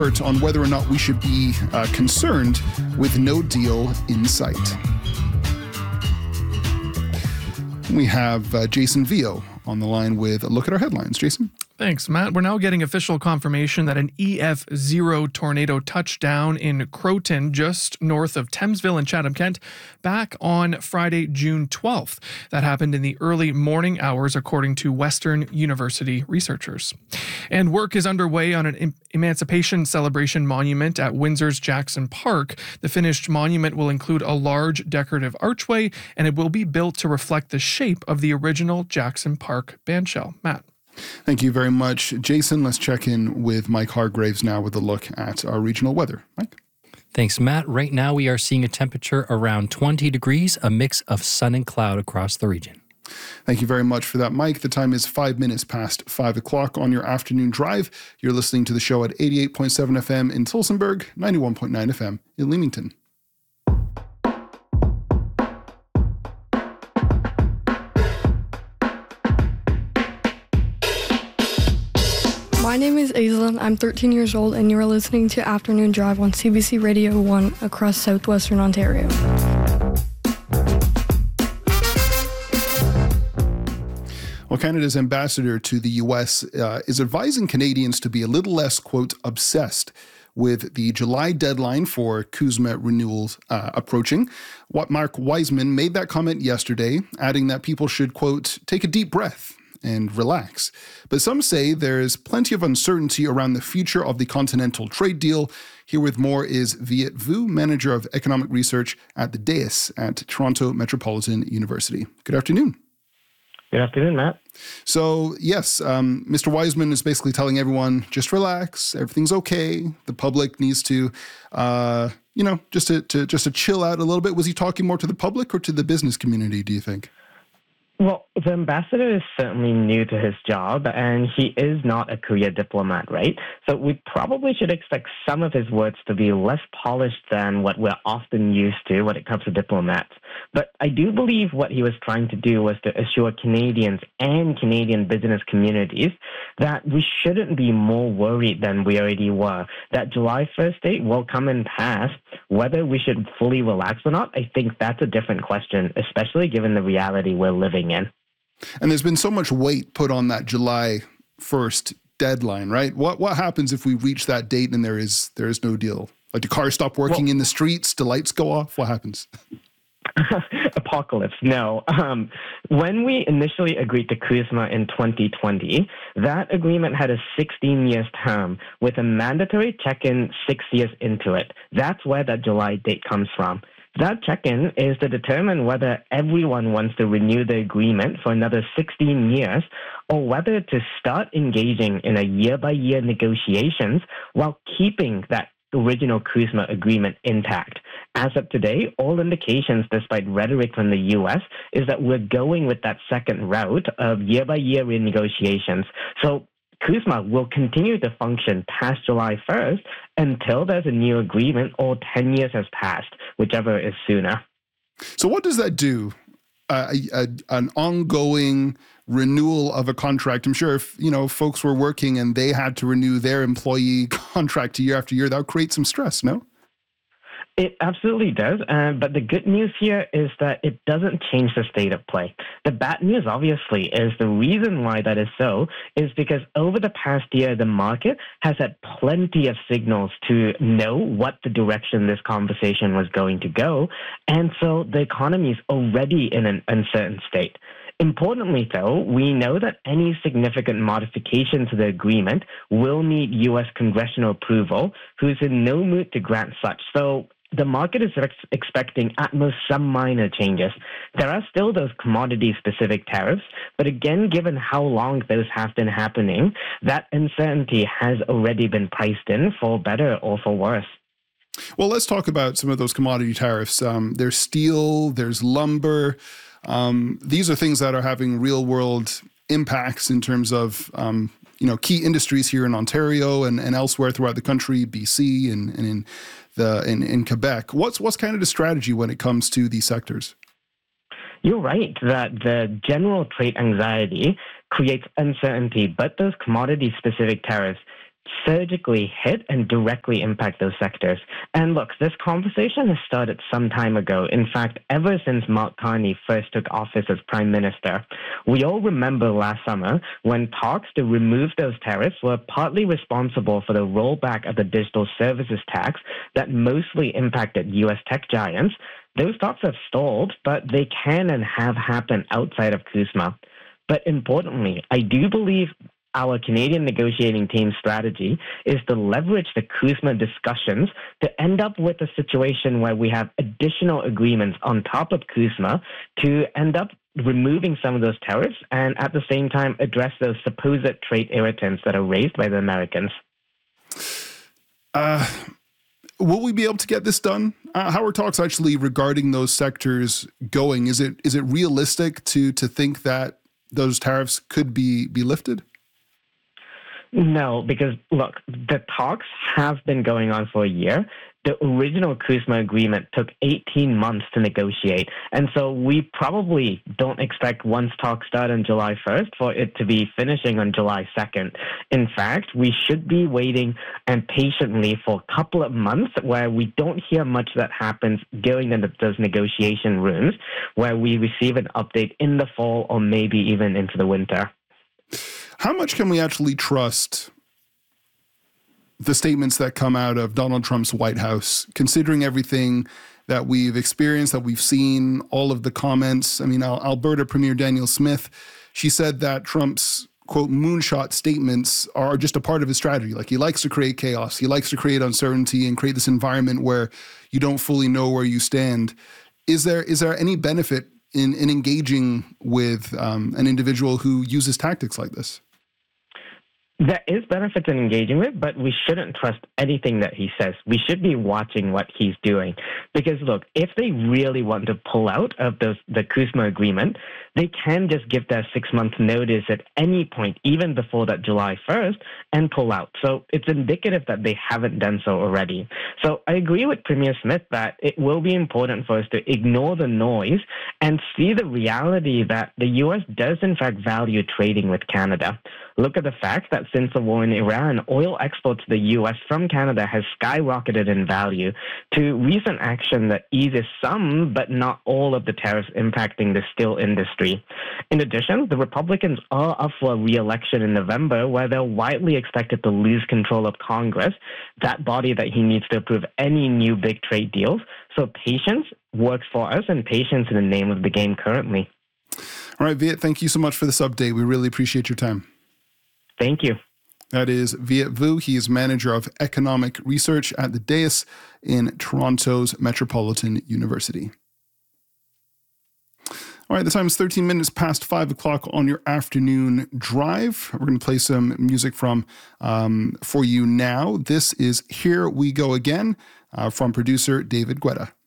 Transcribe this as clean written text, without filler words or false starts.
On whether or not we should be concerned with no deal in sight. We have Jason Vio on the line with a look at our headlines. Jason? Thanks, Matt. We're now getting official confirmation that an EF0 tornado touched down in Croton, just north of Thamesville and Chatham-Kent, back on Friday, June 12th. That happened in the early morning hours, according to Western University researchers. And work is underway on an Emancipation Celebration monument at Windsor's Jackson Park. The finished monument will include a large decorative archway, and it will be built to reflect the shape of the original Jackson Park bandshell. Matt. Thank you very much, Jason. Let's check in with Mike Hargraves now with a look at our regional weather. Mike? Thanks, Matt. Right now we are seeing a temperature around 20 degrees, a mix of sun and cloud across the region. Thank you very much for that, Mike. The time is 5 minutes past 5 o'clock on your afternoon drive. You're listening to the show at 88.7 FM in Tillsonburg, 91.9 FM in Leamington. My name is Aislinn. I'm 13 years old, and you are listening to Afternoon Drive on CBC Radio 1 across southwestern Ontario. Well, Canada's ambassador to the U.S. Is advising Canadians to be a little less, quote, obsessed with the July deadline for CUSMA renewals approaching. Mark Wiseman made that comment yesterday, adding that people should, quote, take a deep breath and relax. But some say there's plenty of uncertainty around the future of the continental trade deal. Here with more is Viet Vu, Manager of Economic Research at the DAIS at Toronto Metropolitan University. Good afternoon. Good afternoon, Matt. So, yes, Mr. Wiseman is basically telling everyone, just relax, everything's okay. The public needs to, just to chill out a little bit. Was he talking more to the public or to the business community, do you think? Well, the ambassador is certainly new to his job, and he is not a career diplomat, right? So we probably should expect some of his words to be less polished than what we're often used to when it comes to diplomats. But I do believe what he was trying to do was to assure Canadians and Canadian business communities that we shouldn't be more worried than we already were. That July 1st date will come and pass. Whether we should fully relax or not, I think that's a different question, especially given the reality we're living in. And there's been so much weight put on that July 1st deadline, right? What happens if we reach that date and there is no deal? Like, do cars stop working in the streets? Do lights go off? What happens? Apocalypse. No. When we initially agreed to CUSMA in 2020, that agreement had a 16-year term with a mandatory check-in 6 years into it. That's where that July date comes from. That check-in is to determine whether everyone wants to renew the agreement for another 16 years or whether to start engaging in a year-by-year negotiations while keeping that original CUSMA agreement intact. As of today, all indications, despite rhetoric from the U.S., is that we're going with that second route of year-by-year renegotiations. So CUSMA will continue to function past July 1st until there's a new agreement or 10 years has passed, whichever is sooner. So what does that do? An ongoing renewal of a contract. I'm sure if, folks were working and they had to renew their employee contract year after year, that would create some stress, no? It absolutely does, but the good news here is that it doesn't change the state of play. The bad news, obviously, is the reason why that is so is because over the past year, the market has had plenty of signals to know what the direction this conversation was going to go, and so the economy is already in an uncertain state. Importantly, though, we know that any significant modification to the agreement will need U.S. congressional approval, who's in no mood to grant such. So the market is expecting at most some minor changes. There are still those commodity-specific tariffs, but again, given how long those have been happening, that uncertainty has already been priced in for better or for worse. Well, let's talk about some of those commodity tariffs. There's steel, there's lumber. These are things that are having real-world impacts in terms of key industries here in Ontario and elsewhere throughout the country, BC and in Quebec. What's Canada's strategy when it comes to these sectors? You're right that the general trade anxiety creates uncertainty, but those commodity-specific tariffs surgically hit and directly impact those sectors. And look, this conversation has started some time ago. In fact, ever since Mark Carney first took office as Prime Minister. We all remember last summer when talks to remove those tariffs were partly responsible for the rollback of the digital services tax that mostly impacted U.S. tech giants. Those talks have stalled, but they can and have happened outside of CUSMA. But importantly, I do believe our Canadian negotiating team's strategy is to leverage the CUSMA discussions to end up with a situation where we have additional agreements on top of CUSMA to end up removing some of those tariffs and at the same time address those supposed trade irritants that are raised by the Americans. Will we be able to get this done? How are talks actually regarding those sectors going? Is it realistic to think that those tariffs could be lifted? No, because look, the talks have been going on for a year. The original CUSMA agreement took 18 months to negotiate. And so we probably don't expect once talks start on July 1st for it to be finishing on July 2nd. In fact, we should be waiting and patiently for a couple of months where we don't hear much that happens during those negotiation rooms, where we receive an update in the fall or maybe even into the winter. How much can we actually trust the statements that come out of Donald Trump's White House, considering everything that we've experienced, that we've seen, all of the comments? I mean, Alberta Premier Danielle Smith, she said that Trump's, quote, moonshot statements are just a part of his strategy. Like, he likes to create chaos. He likes to create uncertainty and create this environment where you don't fully know where you stand. Is there any benefit in engaging with an individual who uses tactics like this? There is benefit in engaging with, but we shouldn't trust anything that he says. We should be watching what he's doing. Because, look, if they really want to pull out of the CUSMA agreement, they can just give their 6-month notice at any point, even before that July 1st, and pull out. So it's indicative that they haven't done so already. So I agree with Premier Smith that it will be important for us to ignore the noise and see the reality that the U.S. does, in fact, value trading with Canada. Look at the fact that since the war in Iran, oil exports to the U.S. from Canada has skyrocketed in value to recent action that eases some, but not all of the tariffs impacting the steel industry. In addition, the Republicans are up for a re-election in November, where they're widely expected to lose control of Congress, that body that he needs to approve any new big trade deals. So patience works for us, and patience is the name of the game currently. All right, Viet, thank you so much for this update. We really appreciate your time. Thank you. That is Viet Vu. He is manager of economic research at the DAIS in Toronto's Metropolitan University. All right, the time is 13 minutes past 5 o'clock on your afternoon drive. We're going to play some music for you now. This is Here We Go Again from producer David Guetta.